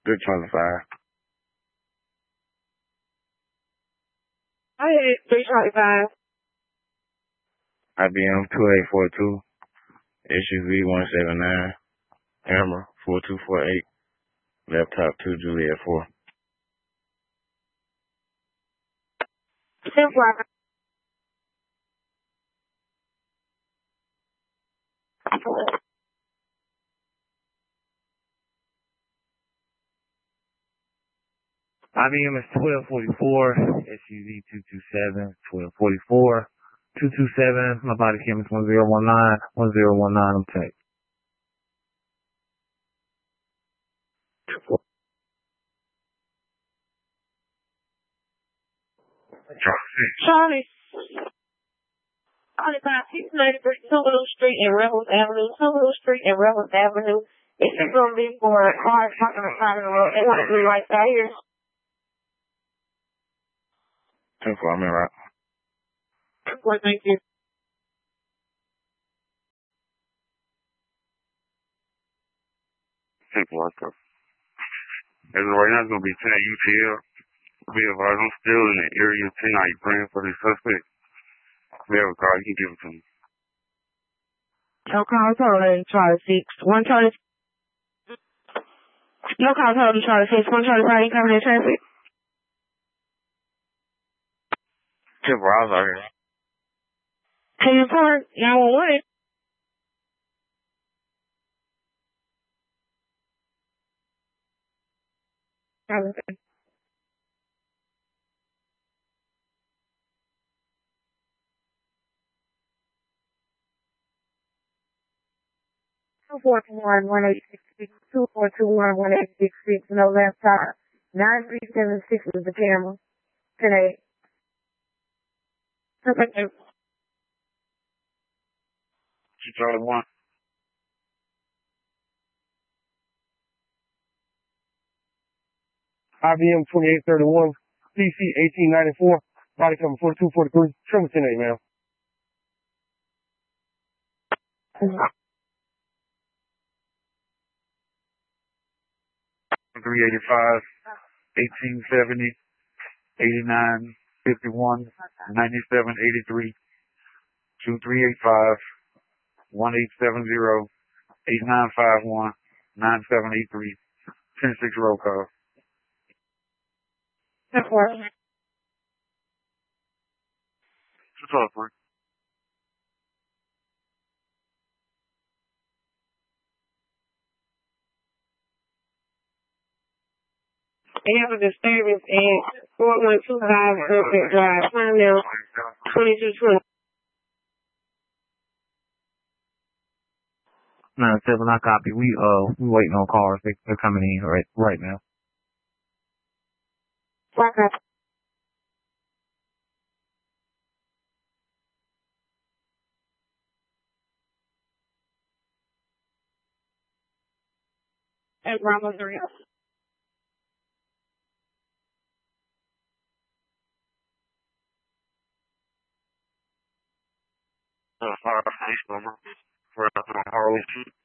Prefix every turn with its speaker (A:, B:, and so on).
A: 325.
B: I had 325.
A: IBM 2842. SUV 179. Hammer 4248. Laptop 2 Juliet 4.
B: 10-4.
C: IBM is 1244, SUV 227, 1244, 227, my body cam is 1019, 1019, I'm tagged.
B: Charlie 693 Tulare Street and Rebels Avenue. Tulare Street and Rebels Avenue. It's going to be for cars parking on the side of the road. They want to be right out here.
A: 10-4, I'm in right.
B: 10-4, thank you.
A: 10-4, let's go. As of right now, it's going to be 10 UTL. Be advised, I'm still in the area. 10, are you praying for the suspect? We have a car, you can give it to me.
B: No call total, Charlie 6. 1 Charlie. No call total, Charlie 6. 1 Charlie 5, you coming in traffic?
A: 10-4, I was out here.
B: Can you park? Y'all want it? Okay. Two 2421186, no laptop. 9376 is the camera. 10-8. Perfect.
A: Charlie 1.
D: IBM 2831, CC 1894, body coming 4243, triple 10-8, ma'am.
C: 385, 1870, 89, 51, 97, 83, 2385, 1870, 8951, 9783, 106 roll call.
B: 10-4.
A: 212,
B: They have a disturbance at 4125 Oakwood Drive. Time now 2220.
C: 9-7, I copy. We waiting on cars. They're coming in right now.
B: Black up. At Bravo 3.
A: Fire police number for Harley.